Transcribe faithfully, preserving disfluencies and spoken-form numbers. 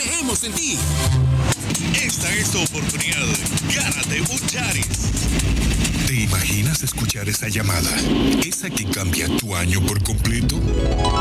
Creemos en ti. Esta es tu oportunidad. Gánate un Yaris. ¿Te imaginas escuchar esa llamada? Esa que cambia tu año por completo.